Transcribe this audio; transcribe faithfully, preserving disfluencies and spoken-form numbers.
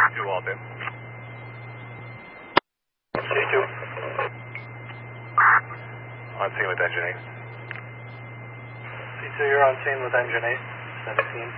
two all day. C two. On scene with engine eight. C two, you're on scene with engine eight, seventeen.